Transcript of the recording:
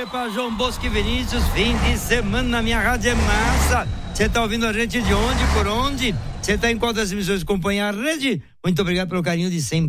Epa, João Bosco e Vinícius, fim de semana na minha rádio é massa. Você tá ouvindo a gente de onde, por onde? Você tá em qual das emissões acompanha a rede? Muito obrigado pelo carinho de sempre.